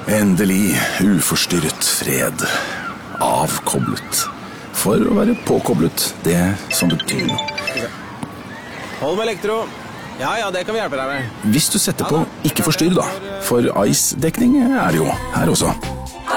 Endelig uforstyrret fred. Avkoblet. For å være påkoblet, det som betyr noe. Hold med elektro. Ja, det kan vi hjelpe deg med. Hvis du setter på ikke forstyrr da, for ICE-dekning er det jo her også.